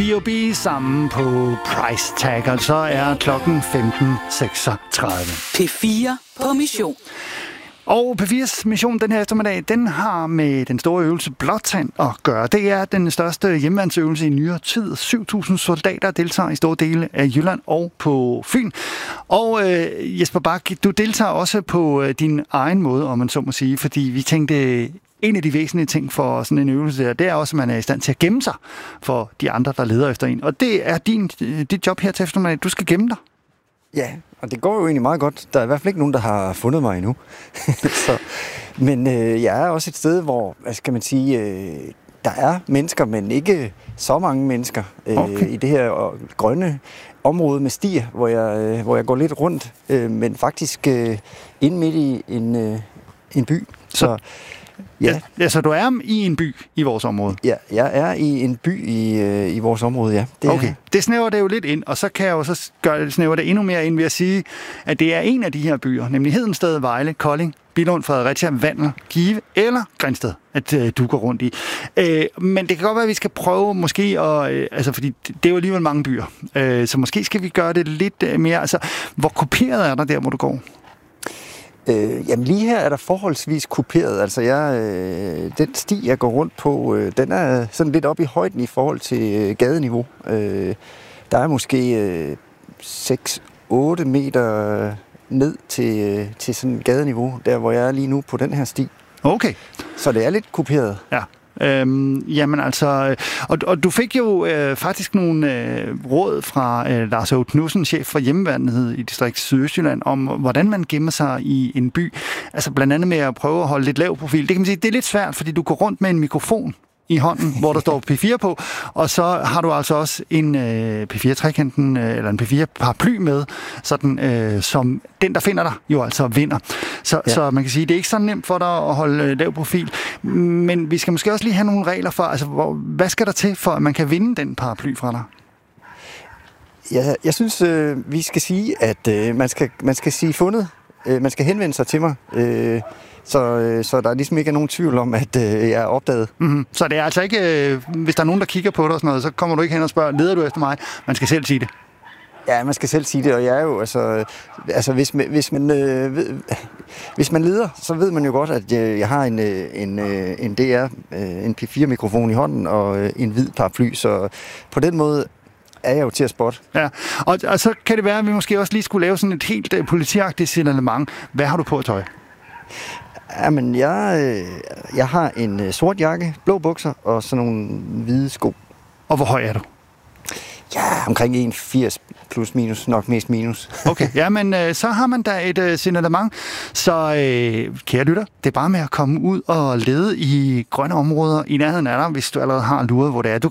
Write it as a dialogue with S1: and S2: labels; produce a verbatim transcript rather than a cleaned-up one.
S1: B og B sammen på Price Tag, og så er klokken femten seksogtredive.
S2: P fire på mission.
S1: Og P fires mission den her eftermiddag, den har med den store øvelse Blåtand at gøre. Det er den største hjemmeværnsøvelse i nyere tid. syv tusind soldater deltager i store dele af Jylland og på Fyn. Og øh, Jesper Bak, du deltager også på øh, din egen måde, om man så må sige, fordi vi tænkte, en af de væsentlige ting for sådan en øvelse der, det er også, at man er i stand til at gemme sig for de andre, der leder efter en. Og det er din, dit job her til eftermiddag. Du skal gemme dig.
S3: Ja, og det går jo egentlig meget godt. Der er i hvert fald ikke nogen, der har fundet mig endnu. så, men øh, jeg er også et sted, hvor, hvad skal man sige, øh, der er mennesker, men ikke så mange mennesker øh, okay. i det her øh, grønne område med stier, hvor jeg, øh, hvor jeg går lidt rundt, øh, men faktisk øh, inde midt i en, øh, en by. Så
S1: Ja. ja, så du er i en by i vores område?
S3: Ja, jeg er i en by i, øh, i vores område, ja.
S1: Det okay, er... det snæver det jo lidt ind, og så kan jeg jo så gøre det, snæver det endnu mere ind ved at sige, at det er en af de her byer, nemlig Hedensted, Vejle, Kolding, Billund, Fredericia, Vandel, Give eller Grindsted, at øh, du går rundt i. Øh, men det kan godt være, at vi skal prøve måske, at, øh, altså fordi det er jo alligevel mange byer, øh, så måske skal vi gøre det lidt øh, mere, altså hvor kopieret er der der, hvor du går?
S3: Øh, jamen lige her er der forholdsvis kuperet. Altså jeg, øh, den sti, jeg går rundt på, øh, den er sådan lidt oppe i højden i forhold til øh, gadeniveau. Øh, der er måske øh, seks otte meter ned til, øh, til sådan gadeniveau, der hvor jeg er lige nu på den her sti.
S1: Okay.
S3: Så det er lidt kuperet.
S1: Ja. Øhm, jamen altså, og, og du fik jo øh, faktisk nogle øh, råd fra øh, Lars Aage Knudsen, chef for hjemmeværnet i distrikt Sydøstjylland, om hvordan man gemmer sig i en by. Altså blandt andet med at prøve at holde lidt lav profil. Det kan man sige, det er lidt svært, fordi du går rundt med en mikrofon i hånden, hvor der står P fire på, og så har du altså også en øh, P fire-trekanten, øh, eller en P fire-paraply med, sådan, øh, som den, der finder dig, jo altså vinder. Så, ja. så man kan sige, det er ikke så nemt for dig at holde øh, lav profil, men vi skal måske også lige have nogle regler for, altså, hvor, hvad skal der til, for at man kan vinde den paraply fra dig?
S3: Ja, jeg synes, øh, vi skal sige, at øh, man, skal, man skal sige fundet. Øh, man skal henvende sig til mig. Øh, Så, så der ligesom ikke er nogen tvivl om, at øh, jeg er opdaget.
S1: Mm-hmm. Så det er altså ikke, øh, hvis der er nogen, der kigger på dig og sådan noget, så kommer du ikke hen og spørger, leder du efter mig? Man skal selv sige det.
S3: Ja, man skal selv sige det, og jeg er jo, altså, altså hvis, man, hvis, man, øh, ved, hvis man leder, så ved man jo godt, at jeg, jeg har en, en, en D R, en P fire-mikrofon i hånden og en hvid paraply, så på den måde er jeg jo til at spotte.
S1: Ja, og, og så kan det være, at vi måske også lige skulle lave sådan et helt uh, politiagtigt signalement. Hvad har du på tøj?
S3: Jamen, jeg, jeg har en sort jakke, blå bukser og sådan nogle hvide sko.
S1: Og hvor høj er du?
S3: Ja, omkring en komma firs plus minus, nok mest minus.
S1: Okay, ja, men øh, så har man da et øh, signalement. Så øh, kære lytter, det er bare med at komme ud og lede i grønne områder i nærheden af dig, hvis du allerede har luret, hvor det er. Du